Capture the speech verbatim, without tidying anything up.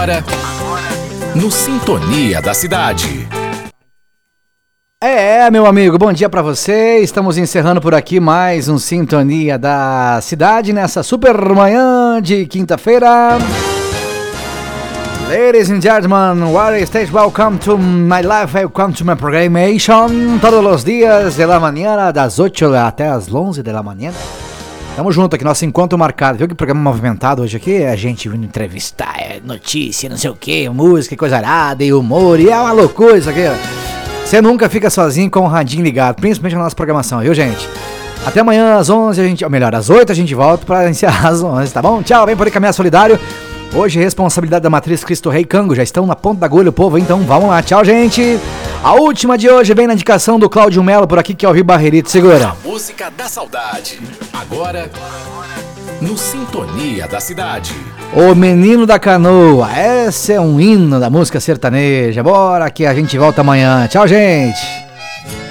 Agora, no Sintonia da Cidade. É, meu amigo, bom dia pra você. Estamos encerrando por aqui mais um Sintonia da Cidade nessa super manhã de quinta-feira. Ladies and gentlemen, what is this? Welcome to my life, welcome to my programmation. Todos os dias da manhã, das oito até as onze da manhã. Tamo junto aqui, nosso encontro marcado. Viu que programa movimentado hoje aqui? A gente vindo entrevistar, é notícia, não sei o que, música, coisa arada e humor. E é uma loucura isso aqui. Você nunca fica sozinho com o radinho ligado, principalmente na nossa programação, viu, gente? Até amanhã às onze, a gente, ou melhor, às oito a gente volta pra encerrar às onze, tá bom? Tchau, vem por aí caminhar solidário. Hoje, responsabilidade da Matriz Cristo Rei Cango. Já estão na ponta da agulha o povo, então vamos lá. Tchau, gente. A última de hoje vem na indicação do Cláudio Melo, por aqui, que é o Rio Barreirito. Segura. A música da saudade. Agora, no Sintonia da Cidade. O Menino da Canoa. Esse é um hino da música sertaneja. Bora que a gente volta amanhã. Tchau, gente.